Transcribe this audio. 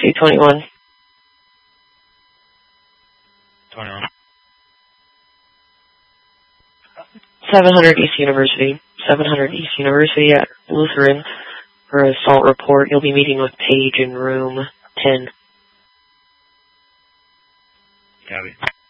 221. 21. 700 East University. 700 East University at Lutheran for assault report. You'll be meeting with Paige in room 10. Copy.